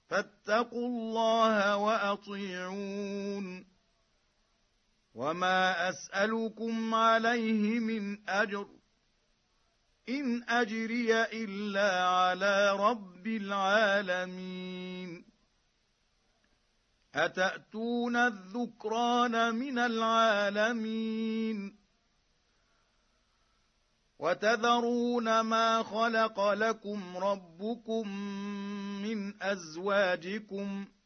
فاتقوا الله وأطيعون وما أسألكم عليه من أجر إن أجري إلا على رب العالمين أتأتون الذكران من العالمين وتذرون ما خلق لكم ربكم من أزواجكم